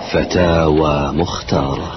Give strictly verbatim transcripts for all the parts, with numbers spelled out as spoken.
فتاوى مختارة.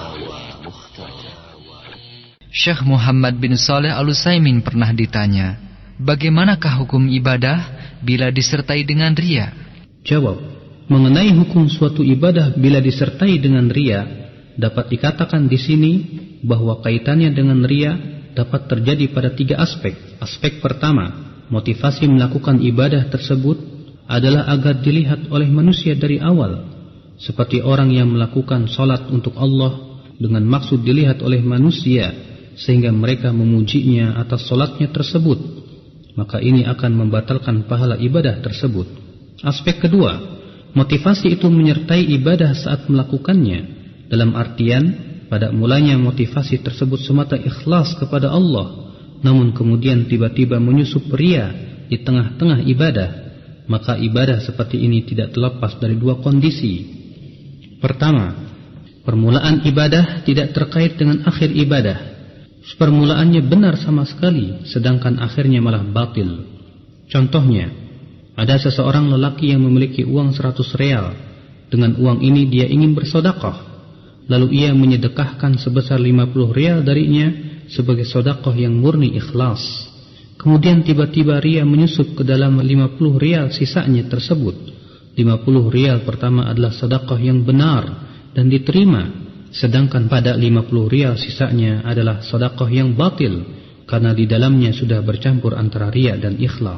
Syekh Muhammad bin Shalih Al-Utsaimin pernah ditanya, bagaimanakah hukum ibadah bila disertai dengan riya? Jawab, mengenai hukum suatu ibadah bila disertai dengan riya, dapat dikatakan di sini bahwa kaitannya dengan riya dapat terjadi pada tiga aspek. Aspek pertama, motivasi melakukan ibadah tersebut adalah agar dilihat oleh manusia dari awal, seperti orang yang melakukan salat untuk Allah dengan maksud dilihat oleh manusia sehingga mereka memujinya atas salatnya tersebut, maka ini akan membatalkan pahala ibadah tersebut. Aspek kedua, motivasi itu menyertai ibadah saat melakukannya, dalam artian pada mulanya motivasi tersebut semata ikhlas kepada Allah, namun kemudian tiba-tiba menyusup riya di tengah-tengah ibadah, maka ibadah seperti ini tidak terlepas dari dua kondisi. Pertama, permulaan ibadah tidak terkait dengan akhir ibadah. Permulaannya benar sama sekali, sedangkan akhirnya malah batil. Contohnya, ada seseorang lelaki yang memiliki uang seratus real. Dengan uang ini dia ingin bersedekah, lalu ia menyedekahkan sebesar lima puluh real darinya sebagai sedekah yang murni ikhlas. Kemudian tiba-tiba riya menyusup ke dalam lima puluh real sisanya tersebut. lima puluh real pertama adalah sedekah yang benar dan diterima, sedangkan pada lima puluh rial sisanya adalah sedekah yang batil karena di dalamnya sudah bercampur antara riya dan ikhlas.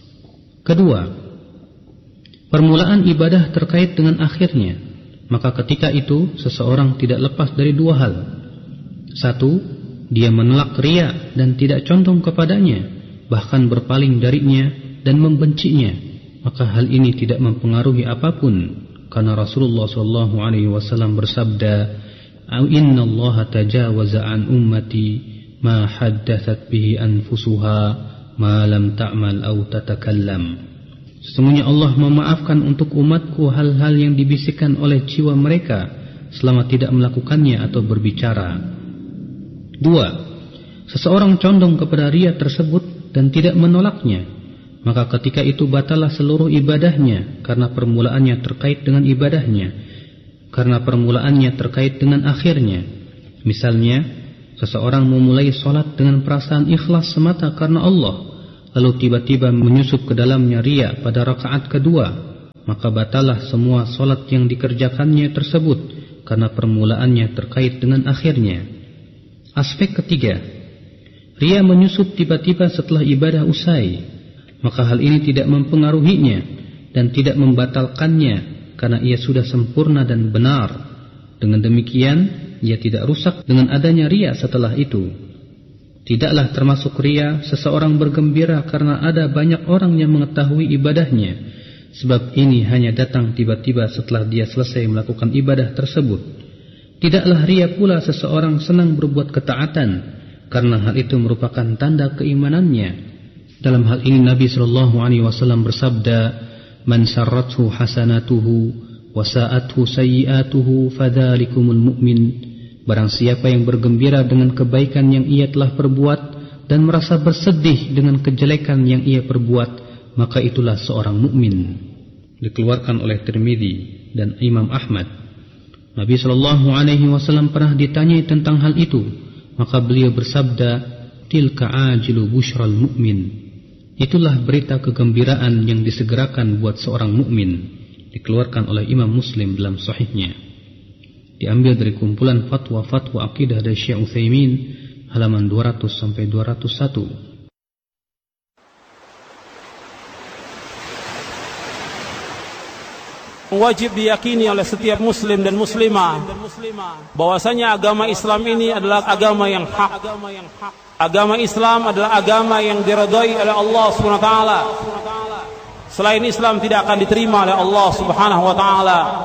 Kedua, permulaan ibadah terkait dengan akhirnya, maka ketika itu seseorang tidak lepas dari dua hal. Satu, dia menolak riya dan tidak condong kepadanya, bahkan berpaling darinya dan membencinya, maka hal ini tidak mempengaruhi apapun, karena Rasulullah shallallahu alaihi wasallam bersabda, Inna Allah tajawaza an ummati ma haddathat bihi anfusuha ma lam ta'mal aw tatakallam. Sesungguhnya Allah memaafkan untuk umatku hal-hal yang dibisikkan oleh jiwa mereka selama tidak melakukannya atau berbicara. Dua, seseorang condong kepada riya tersebut dan tidak menolaknya, maka ketika itu batallah seluruh ibadahnya karena permulaannya terkait dengan ibadahnya, karena permulaannya terkait dengan akhirnya. Misalnya, seseorang memulai sholat dengan perasaan ikhlas semata karena Allah, lalu tiba-tiba menyusup ke dalamnya riya pada rakaat kedua, maka batalah semua sholat yang dikerjakannya tersebut karena permulaannya terkait dengan akhirnya. Aspek ketiga, riya menyusup tiba-tiba setelah ibadah usai, maka hal ini tidak mempengaruhinya dan tidak membatalkannya, karena ia sudah sempurna dan benar. Dengan demikian, ia tidak rusak dengan adanya riya setelah itu. Tidaklah termasuk riya seseorang bergembira karena ada banyak orang yang mengetahui ibadahnya, sebab ini hanya datang tiba-tiba setelah dia selesai melakukan ibadah tersebut. Tidaklah riya pula seseorang senang berbuat ketaatan, karena hal itu merupakan tanda keimanannya. Dalam hal ini Nabi shallallahu alaihi wasallam bersabda, Man sarrathu hasanatuhu wa sa'athu sayyi'atuhu fadzalikumul mu'min. Barang siapa yang bergembira dengan kebaikan yang ia telah perbuat dan merasa bersedih dengan kejelekan yang ia perbuat, maka itulah seorang mukmin. Dikeluarkan oleh Tirmidzi dan Imam Ahmad. Nabi sallallahu alaihi wasallam pernah ditanyai tentang hal itu, maka beliau bersabda, tilka ajilu busyral mu'min. Itulah berita kegembiraan yang disegerakan buat seorang mukmin. Dikeluarkan oleh Imam Muslim dalam sahihnya. Diambil dari kumpulan fatwa-fatwa akidah dari Syekh Utsaimin halaman dua ratus sampai dua ratus satu. Wajib diyakini oleh setiap muslim dan muslimah bahwasanya agama Islam ini adalah agama yang hak. Agama Islam adalah agama yang diridhai oleh Allah Subhanahu wa taala. Selain Islam tidak akan diterima oleh Allah Subhanahu wa taala.